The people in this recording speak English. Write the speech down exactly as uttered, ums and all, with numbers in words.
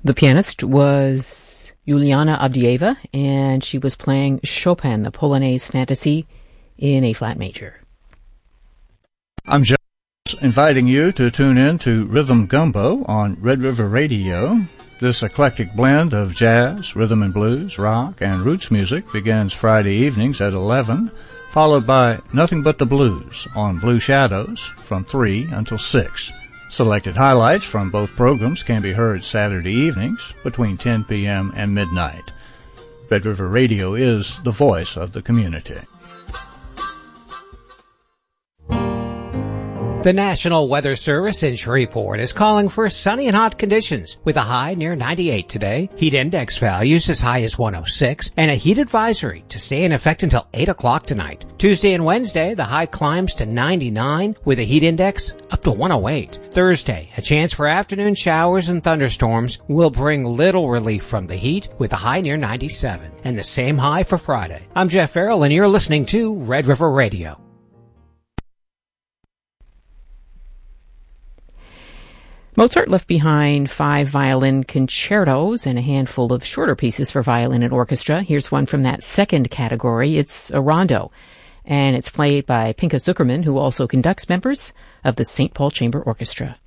The pianist was Yuliana Abdieva, and she was playing Chopin, the Polonaise Fantasy, in A flat major. I'm just inviting you to tune in to Rhythm Gumbo on Red River Radio. This eclectic blend of jazz, rhythm and blues, rock, and roots music begins Friday evenings at eleven, followed by Nothing But the Blues on Blue Shadows from three until six. Selected highlights from both programs can be heard Saturday evenings between ten p.m. and midnight. Red River Radio is the voice of the community. The National Weather Service in Shreveport is calling for sunny and hot conditions with a high near ninety-eight today, heat index values as high as one oh six, and a heat advisory to stay in effect until eight o'clock tonight. Tuesday and Wednesday, the high climbs to ninety-nine with a heat index up to one oh eight. Thursday, a chance for afternoon showers and thunderstorms will bring little relief from the heat with a high near ninety-seven, and the same high for Friday. I'm Jeff Farrell, and you're listening to Red River Radio. Mozart left behind five violin concertos and a handful of shorter pieces for violin and orchestra. Here's one from that second category. It's a rondo, and it's played by Pinka Zuckerman, who also conducts members of the Saint Paul Chamber Orchestra.